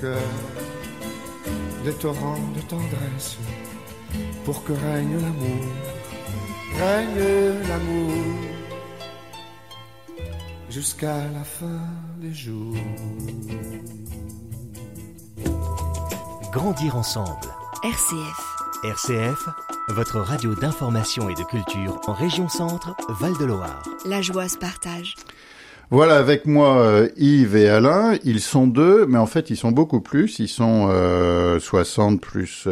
cœur des torrents de tendresse pour que règne l'amour jusqu'à la fin des jours. Grandir ensemble. RCF. RCF, votre radio d'information et de culture en région Centre, Val-de-Loire. La joie se partage. Voilà, avec moi Yves et Alain, ils sont deux, mais en fait ils sont beaucoup plus, ils sont 60 plus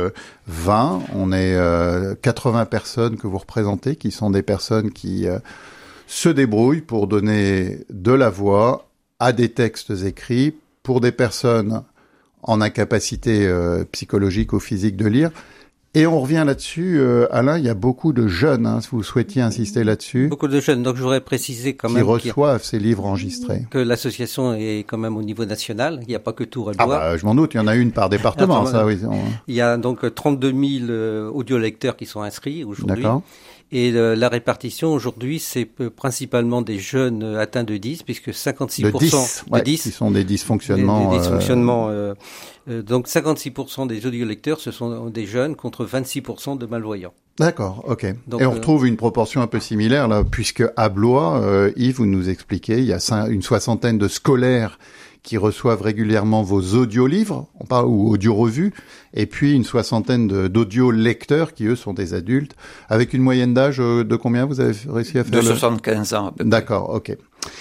20, on est 80 personnes que vous représentez, qui sont des personnes qui se débrouillent pour donner de la voix à des textes écrits pour des personnes en incapacité psychologique ou physique de lire. Et on revient là-dessus, Alain, il y a beaucoup de jeunes, si vous souhaitiez insister là-dessus. Beaucoup de jeunes, donc je voudrais préciser quand même qui reçoivent ces livres enregistrés. Que l'association est quand même au niveau national, il n'y a pas que Tours-et-Loire. Je m'en doute, il y en a une par département, ça oui. Il y a donc 32 000 audiolecteurs qui sont inscrits aujourd'hui. D'accord. Et la répartition aujourd'hui, c'est principalement des jeunes atteints de 10, puisque 56% de 10 qui sont des dysfonctionnements. Des dysfonctionnements donc 56% des audiolecteurs, ce sont des jeunes contre 26% de malvoyants. D'accord, ok. Donc, et on retrouve une proportion un peu similaire là, puisque à Blois, Yves, vous nous expliquez, il y a une 60aine de scolaires qui reçoivent régulièrement vos audiolivres, on parle, ou audio-revues, et puis une 60aine d'audio-lecteurs qui, eux, sont des adultes, avec une moyenne d'âge de combien vous avez réussi à faire? De 75 ans, à peu près. D'accord, ok.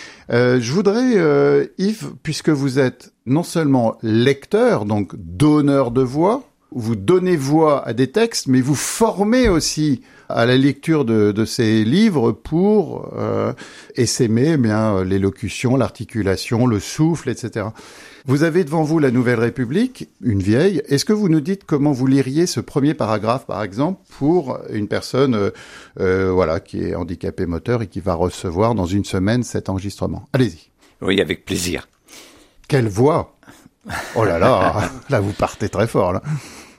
Je voudrais, Yves, puisque vous êtes non seulement lecteur, donc donneur de voix, vous donnez voix à des textes, mais vous formez aussi à la lecture de ces livres pour essaimer l'élocution, l'articulation, le souffle, etc. Vous avez devant vous la Nouvelle République, une vieille. Est-ce que vous nous dites comment vous liriez ce premier paragraphe, par exemple, pour une personne qui est handicapée moteur et qui va recevoir dans une semaine cet enregistrement? Allez-y. Oui, avec plaisir. Quelle voix! Oh là là, là vous partez très fort, là.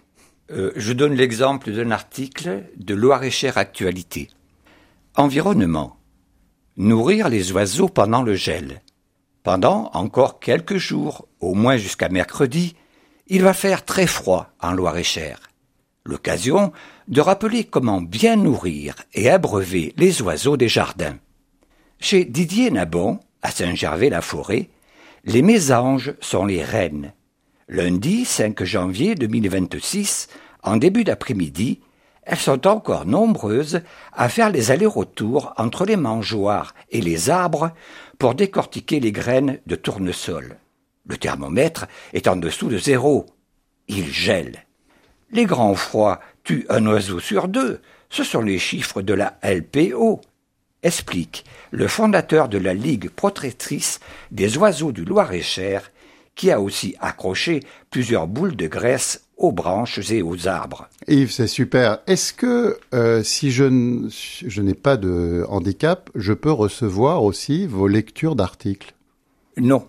Je donne l'exemple d'un article de Loir-et-Cher Actualité. Environnement. Nourrir les oiseaux pendant le gel. Pendant encore quelques jours, au moins jusqu'à mercredi, il va faire très froid en Loir-et-Cher. L'occasion de rappeler comment bien nourrir et abreuver les oiseaux des jardins. Chez Didier Nabon, à Saint-Gervais-la-Forêt, les mésanges sont les reines. Lundi 5 janvier 2026, en début d'après-midi, elles sont encore nombreuses à faire les allers-retours entre les mangeoires et les arbres pour décortiquer les graines de tournesol. Le thermomètre est en dessous de 0. Il gèle. Les grands froids tuent un oiseau sur 2. Ce sont les chiffres de la LPO. Explique le fondateur de la Ligue protectrice des oiseaux du Loir-et-Cher, qui a aussi accroché plusieurs boules de graisse aux branches et aux arbres. Yves, c'est super. Est-ce que si je n'ai pas de handicap, je peux recevoir aussi vos lectures d'articles? Non.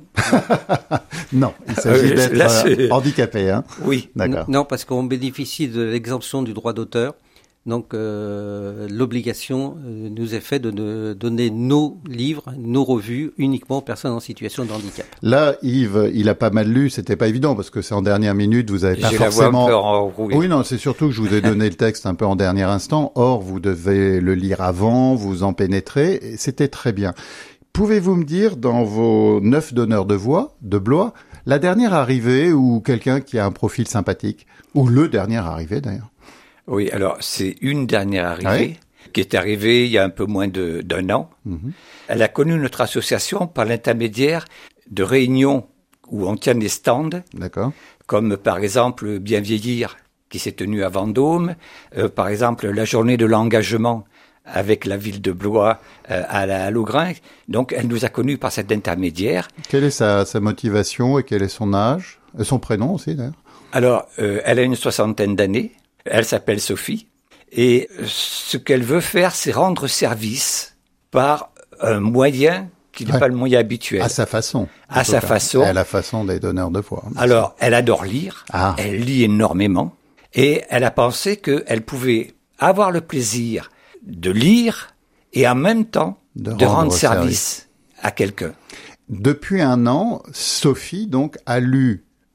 Non, il s'agit d'être handicapé. Hein? Oui. D'accord. Non, parce qu'on bénéficie de l'exemption du droit d'auteur. Donc l'obligation nous est faite de donner nos livres, nos revues uniquement aux personnes en situation de handicap. Là, Yves, il a pas mal lu, c'était pas évident parce que c'est en dernière minute, vous avez pas J'ai forcément. La voix un peu enrouée. Oui, non, c'est surtout que je vous ai donné le texte un peu en dernier instant. Or, vous devez le lire avant, vous en pénétrer. Et c'était très bien. Pouvez-vous me dire dans vos 9 donneurs de voix de Blois, la dernière arrivée ou quelqu'un qui a un profil sympathique, ou le dernier arrivé d'ailleurs? Oui, alors c'est une dernière arrivée qui est arrivée il y a un peu moins d'un an. Elle a connu notre association par l'intermédiaire de réunions où on tient des stands, comme par exemple Bien vieillir qui s'est tenu à Vendôme, par exemple la journée de l'engagement avec la ville de Blois à Laugrain. Donc elle nous a connus par cet intermédiaire. Quelle est sa motivation et quel est son âge, son prénom aussi d'ailleurs? Alors elle a une 60aine d'années. Elle s'appelle Sophie, et ce qu'elle veut faire, c'est rendre service par un moyen qui n'est pas le moyen habituel. À sa façon. À sa façon. À la façon des donneurs de voix. Alors, elle adore lire, elle lit énormément, et elle a pensé qu'elle pouvait avoir le plaisir de lire et en même temps de rendre service à quelqu'un. Depuis un an, Sophie, donc, a lu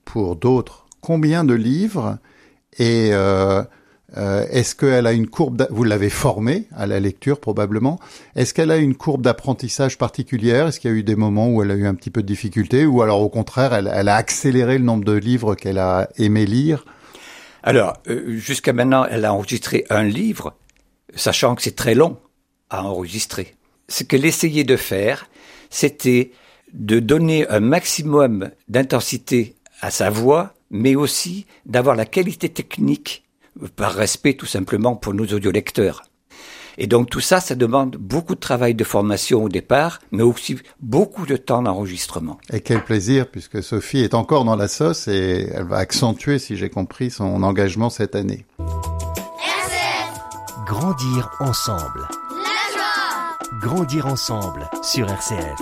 pour d'autres combien de livres et est-ce qu'elle a une courbe, vous l'avez formée à la lecture probablement, est-ce qu'elle a une courbe d'apprentissage particulière? Est-ce qu'il y a eu des moments où elle a eu un petit peu de difficulté ou alors au contraire elle a accéléré le nombre de livres qu'elle a aimé lire? Alors, jusqu'à maintenant, elle a enregistré un livre, sachant que c'est très long à enregistrer. Ce qu'elle essayait de faire, c'était de donner un maximum d'intensité à sa voix, mais aussi d'avoir la qualité technique, par respect tout simplement pour nos audiolecteurs. Et donc tout ça, ça demande beaucoup de travail de formation au départ, mais aussi beaucoup de temps d'enregistrement. Et quel plaisir, puisque Sophie est encore dans la sauce et elle va accentuer, si j'ai compris, son engagement cette année. RCF. Grandir ensemble. La joie. Grandir ensemble sur RCF.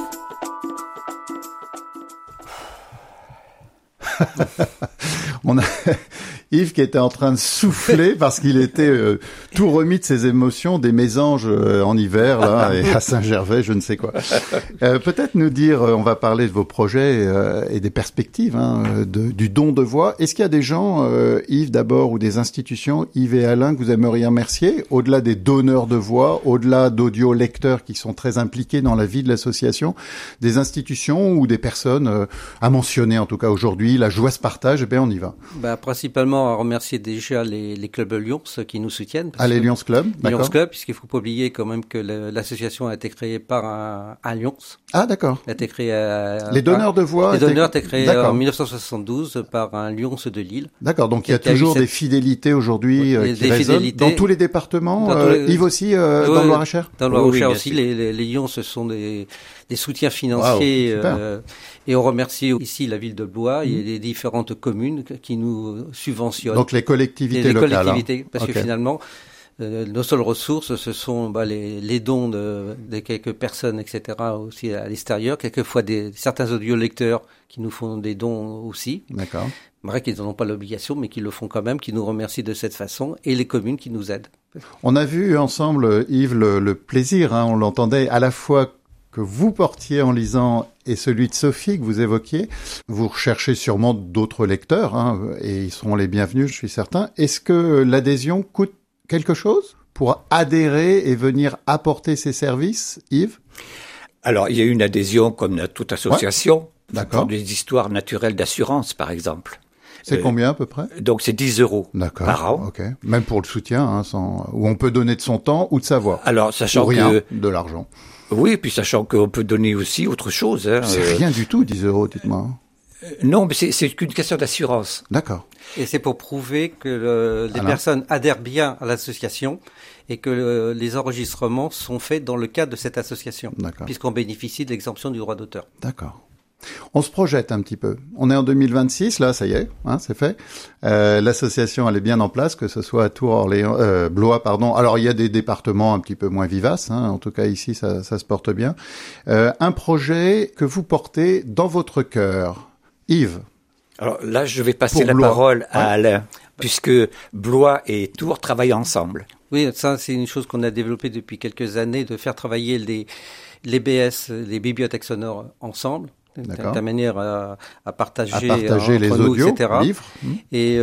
On a Yves qui était en train de souffler parce qu'il était tout remis de ses émotions des mésanges en hiver là et à Saint-Gervais, je ne sais quoi. Peut-être nous dire, on va parler de vos projets et des perspectives du don de voix. Est-ce qu'il y a des gens, Yves d'abord, ou des institutions, Yves et Alain, que vous aimeriez remercier, au-delà des donneurs de voix, au-delà d'audio-lecteurs qui sont très impliqués dans la vie de l'association, des institutions ou des personnes à mentionner en tout cas aujourd'hui? La joie se partage, et bien on y va. Principalement à remercier déjà les clubs Lyons qui nous soutiennent. Les Lyons Club, d'accord. Lyons Club, puisqu'il faut pas oublier quand même que l'association a été créée par un Lyons. Ah d'accord. Elle a été créée les donneurs de voix. Les donneurs étaient créés en 1972 par un Lyons de Lille. D'accord, donc il y a toujours des fidélités aujourd'hui qui résonnent dans tous les départements. Yves aussi dans le Loir-et-Cher. Dans le Loir-et-Cher aussi, les Lyons, ce sont des soutiens financiers. Wow, et on remercie ici la ville de Blois et les différentes communes qui nous subventionnent. Donc les collectivités locales. Collectivités, parce que finalement, nos seules ressources, ce sont les dons de quelques personnes, etc. aussi à l'extérieur. Quelquefois certains audiolecteurs qui nous font des dons aussi. D'accord. Vrai qu'ils n'en ont pas l'obligation, mais qu'ils le font quand même, qui nous remercient de cette façon, et les communes qui nous aident. On a vu ensemble, Yves, le plaisir, on l'entendait à la fois que vous portiez en lisant et celui de Sophie que vous évoquiez. Vous recherchez sûrement d'autres lecteurs, et ils seront les bienvenus, je suis certain. Est-ce que l'adhésion coûte quelque chose pour adhérer et venir apporter ses services, Yves? Alors, il y a une adhésion comme à toute association. Ouais. D'accord. Pour des histoires naturelles d'assurance, par exemple. C'est combien à peu près? Donc c'est 10 € par an. Ok. Même pour le soutien, où on peut donner de son temps ou de sa voix. Alors, sachant ou rien, de l'argent. Oui, puis sachant qu'on peut donner aussi autre chose. C'est rien du tout, 10 €, dites-moi. Non, mais c'est qu'une question d'assurance. D'accord. Et c'est pour prouver que les personnes adhèrent bien à l'association et que les enregistrements sont faits dans le cadre de cette association. D'accord. Puisqu'on bénéficie de l'exemption du droit d'auteur. D'accord. On se projette un petit peu. On est en 2026, là, ça y est, c'est fait. L'association, elle est bien en place, que ce soit à Blois, pardon. Alors, il y a des départements un petit peu moins vivaces, en tout cas ici, ça se porte bien. Un projet que vous portez dans votre cœur. Yves. Alors là, je vais passer la parole à Alain, puisque Blois et Tours travaillent ensemble. Oui, ça, c'est une chose qu'on a développée depuis quelques années, de faire travailler les BS, les bibliothèques sonores ensemble. De manière à partager les entre nous, audios, etc. livres. Et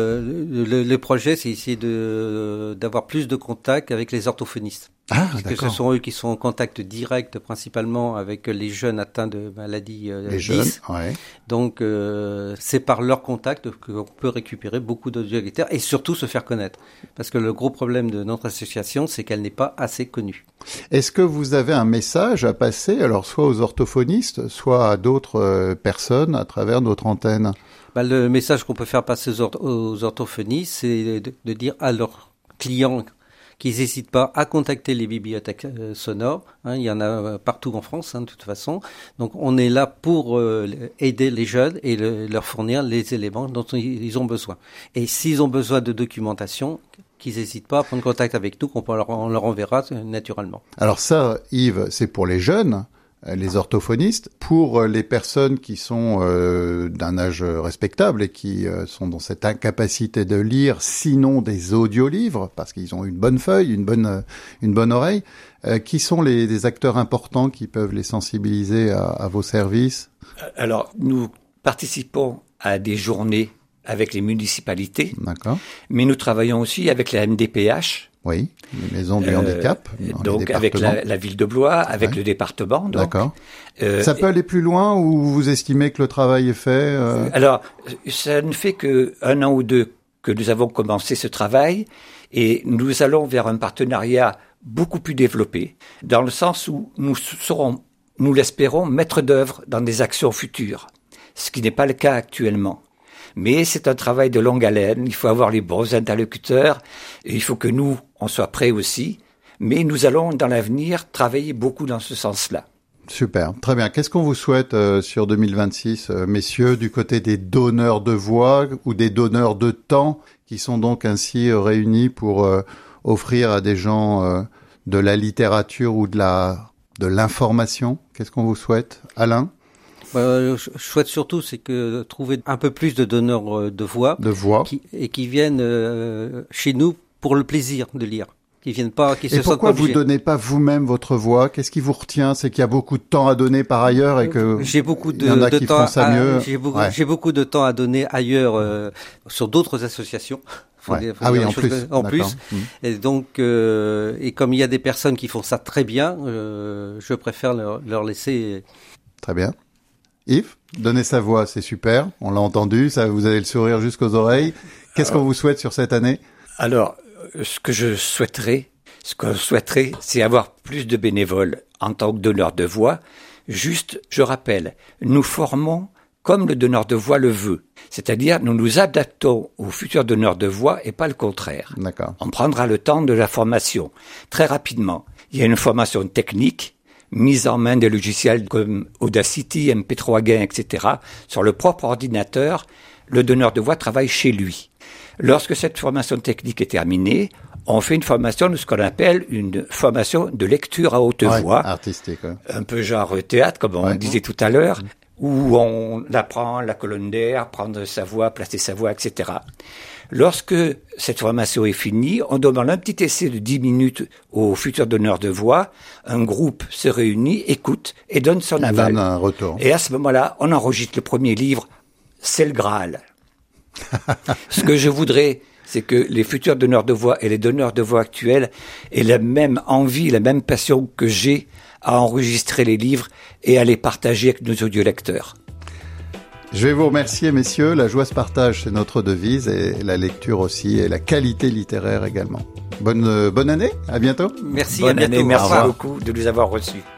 le projet, c'est essayer d'avoir plus de contact avec les orthophonistes. Parce que ce sont eux qui sont en contact direct principalement avec les jeunes atteints de maladies les jeunes, ouais. Donc c'est par leur contact qu'on peut récupérer beaucoup d'audiolecteurs et surtout se faire connaître. Parce que le gros problème de notre association, c'est qu'elle n'est pas assez connue. Est-ce que vous avez un message à passer, alors soit aux orthophonistes, soit à d'autres personnes à travers notre antenne? Le message qu'on peut faire passer aux orthophonistes, c'est de dire à leurs clients qu'ils n'hésitent pas à contacter les bibliothèques sonores. Il y en a partout en France, de toute façon. Donc, on est là pour aider les jeunes et leur fournir les éléments dont ils ont besoin. Et s'ils ont besoin de documentation, qu'ils n'hésitent pas à prendre contact avec nous, on leur enverra naturellement. Alors ça, Yves, c'est pour les jeunes, les orthophonistes. Pour les personnes qui sont d'un âge respectable et qui sont dans cette incapacité de lire, sinon des audiolivres, parce qu'ils ont une bonne feuille, une bonne oreille, qui sont des acteurs importants qui peuvent les sensibiliser à vos services? Alors, nous participons à des journées avec les municipalités. D'accord. Mais nous travaillons aussi avec la MDPH. Oui, les maisons du handicap. Donc avec la ville de Blois, avec le département. Donc. D'accord. Ça peut aller plus loin ou vous estimez que le travail est fait Alors, ça ne fait qu'un an ou deux que nous avons commencé ce travail et nous allons vers un partenariat beaucoup plus développé, dans le sens où nous serons, nous l'espérons, maîtres d'œuvre dans des actions futures, ce qui n'est pas le cas actuellement. Mais c'est un travail de longue haleine, il faut avoir les bons interlocuteurs, et il faut que nous, on soit prêts aussi, mais nous allons dans l'avenir travailler beaucoup dans ce sens-là. Super, très bien. Qu'est-ce qu'on vous souhaite sur 2026, messieurs, du côté des donneurs de voix ou des donneurs de temps, qui sont donc ainsi réunis pour offrir à des gens de la littérature ou de l'information? Qu'est-ce qu'on vous souhaite, Alain? Je souhaite surtout, c'est que trouver un peu plus de donneurs de voix, qui viennent chez nous pour le plaisir de lire, qui viennent pas, qui se sentent pas obligés. Et pourquoi vous donnez pas vous-même votre voix? Qu'est-ce qui vous retient? C'est qu'il y a beaucoup de temps à donner par ailleurs et que j'ai beaucoup de, il y en a de qui temps font ça mieux. J'ai beaucoup de temps à donner ailleurs sur d'autres associations. En plus. Et donc, et comme il y a des personnes qui font ça très bien, je préfère leur laisser. Très bien. Yves, donner sa voix, c'est super. On l'a entendu, ça, vous avez le sourire jusqu'aux oreilles. Qu'est-ce qu'on vous souhaite sur cette année? Alors, ce qu'on souhaiterait, c'est avoir plus de bénévoles en tant que donneur de voix. Juste, je rappelle, nous formons comme le donneur de voix le veut. C'est-à-dire, nous nous adaptons aux futurs donneurs de voix et pas le contraire. D'accord. On prendra le temps de la formation. Très rapidement, il y a une formation technique, mise en main des logiciels comme Audacity, MP3 Gain, etc. Sur le propre ordinateur, le donneur de voix travaille chez lui. Lorsque cette formation technique est terminée, on fait une formation de ce qu'on appelle une formation de lecture à haute voix. Artistique. Ouais. Un peu genre théâtre, comme on disait tout à l'heure, où on apprend la colonne d'air, prendre sa voix, placer sa voix, etc. Lorsque cette formation est finie, on demande un petit essai de 10 minutes aux futurs donneurs de voix. Un groupe se réunit, écoute et donne son aval. Donne un retour. Et à ce moment-là, on enregistre le premier livre. C'est le Graal. Ce que je voudrais, c'est que les futurs donneurs de voix et les donneurs de voix actuels aient la même envie, la même passion que j'ai à enregistrer les livres et à les partager avec nos audiolecteurs. Je vais vous remercier, messieurs. La joie se partage, c'est notre devise, et la lecture aussi, et la qualité littéraire également. Bonne année, à bientôt. Merci, Bonne à bientôt. Année, merci beaucoup de nous avoir reçus.